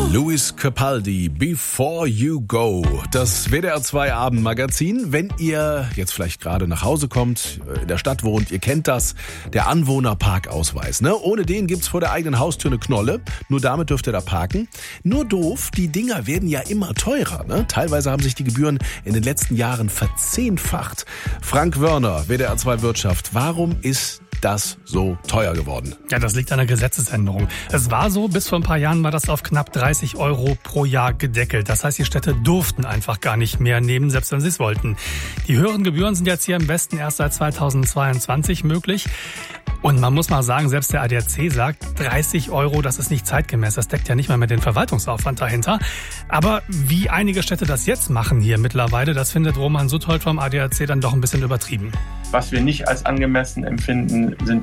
Luis Capaldi, Before You Go. Das WDR 2 Abendmagazin. Wenn ihr jetzt vielleicht gerade nach Hause kommt, in der Stadt wohnt, ihr kennt das, der Anwohnerparkausweis. Ne? Ohne den gibt's vor der eigenen Haustür eine Knolle. Nur damit dürft ihr da parken. Nur doof, die Dinger werden ja immer teurer. Ne? Teilweise haben sich die Gebühren in den letzten Jahren verzehnfacht. Frank Wörner, WDR 2 Wirtschaft. Warum ist das so teuer geworden? Ja, das liegt an der Gesetzesänderung. Es war so, bis vor ein paar Jahren war das auf knapp 30 € pro Jahr gedeckelt. Das heißt, die Städte durften einfach gar nicht mehr nehmen, selbst wenn sie es wollten. Die höheren Gebühren sind jetzt hier im Westen erst seit 2022 möglich. Und man muss mal sagen, selbst der ADAC sagt, 30 €, das ist nicht zeitgemäß. Das deckt ja nicht mal mit den Verwaltungsaufwand dahinter. Aber wie einige Städte das jetzt machen hier mittlerweile, das findet Roman Suthold vom ADAC dann doch ein bisschen übertrieben. Was wir nicht als angemessen empfinden, sind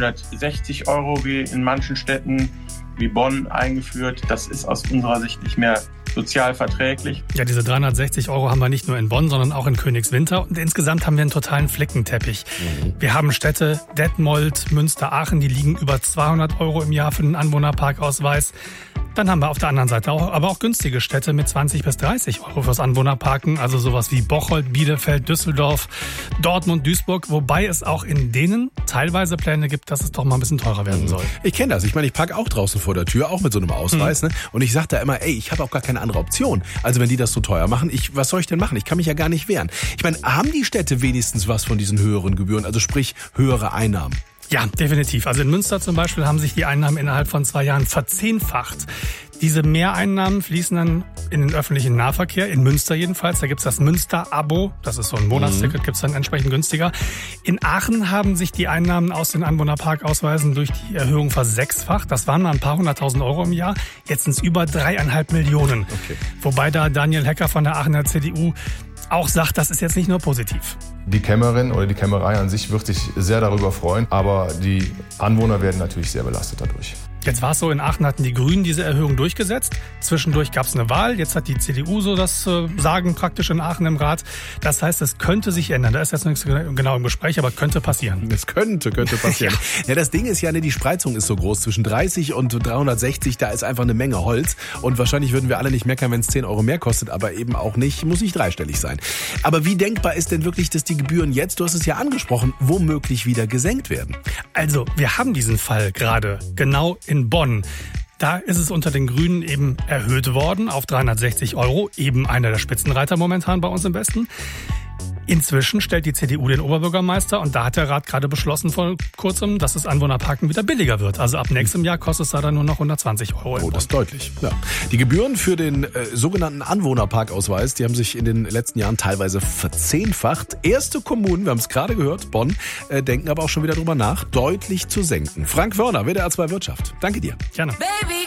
360 € wie in manchen Städten wie Bonn eingeführt. Das ist aus unserer Sicht nicht mehr sozial verträglich. Ja, diese 360 € haben wir nicht nur in Bonn, sondern auch in Königswinter. Und insgesamt haben wir einen totalen Flickenteppich. Wir haben Städte, Detmold, Münster, Aachen, die liegen über 200 € im Jahr für den Anwohnerparkausweis. Dann haben wir auf der anderen Seite aber auch günstige Städte mit 20 bis 30 € fürs Anwohnerparken. Also sowas wie Bocholt, Bielefeld, Düsseldorf, Dortmund, Duisburg. Wobei es auch in denen teilweise Pläne gibt, dass es doch mal ein bisschen teurer werden soll. Ich kenne das. Ich meine, ich parke auch draußen vor der Tür, auch mit so einem Ausweis. Ne? Und ich sage da immer, ich habe auch gar keine andere Option. Also wenn die das so teuer machen, was soll ich denn machen? Ich kann mich ja gar nicht wehren. Ich meine, haben die Städte wenigstens was von diesen höheren Gebühren? Also sprich, höhere Einnahmen? Ja, definitiv. Also in Münster zum Beispiel haben sich die Einnahmen innerhalb von 2 Jahren verzehnfacht. Diese Mehreinnahmen fließen dann in den öffentlichen Nahverkehr, in Münster jedenfalls. Da gibt's das Münster-Abo, das ist so ein Monatsticket, gibt's dann entsprechend günstiger. In Aachen haben sich die Einnahmen aus den Anwohnerparkausweisen durch die Erhöhung versechsfacht. Das waren mal ein paar 100.000 € im Jahr, jetzt sind's über 3,5 Millionen. Okay. Wobei da Daniel Hecker von der Aachener CDU auch sagt, das ist jetzt nicht nur positiv. Die Kämmerin oder die Kämmerei an sich wird sich sehr darüber freuen, aber die Anwohner werden natürlich sehr belastet dadurch. Jetzt war es so, in Aachen hatten die Grünen diese Erhöhung durchgesetzt. Zwischendurch gab es eine Wahl. Jetzt hat die CDU so das Sagen praktisch in Aachen im Rat. Das heißt, es könnte sich ändern. Da ist jetzt nichts genau im Gespräch, aber könnte passieren. Es könnte passieren. Ja, das Ding ist ja, die Spreizung ist so groß. Zwischen 30 und 360, da ist einfach eine Menge Holz. Und wahrscheinlich würden wir alle nicht meckern, wenn es 10 € mehr kostet, aber eben auch nicht, muss nicht dreistellig sein. Aber wie denkbar ist denn wirklich, dass die Gebühren jetzt, du hast es ja angesprochen, womöglich wieder gesenkt werden? Also, wir haben diesen Fall gerade genau in Bonn. Da ist es unter den Grünen eben erhöht worden auf 360 €, eben einer der Spitzenreiter momentan bei uns im Westen. Inzwischen stellt die CDU den Oberbürgermeister und da hat der Rat gerade beschlossen vor kurzem, dass das Anwohnerparken wieder billiger wird. Also ab nächstem Jahr kostet es da dann nur noch 120 €. Oh, das ist deutlich. Ja. Die Gebühren für den sogenannten Anwohnerparkausweis, die haben sich in den letzten Jahren teilweise verzehnfacht. Erste Kommunen, wir haben es gerade gehört, Bonn, denken aber auch schon wieder drüber nach, deutlich zu senken. Frank Wörner, WDR 2 Wirtschaft. Danke dir. Gerne. Baby.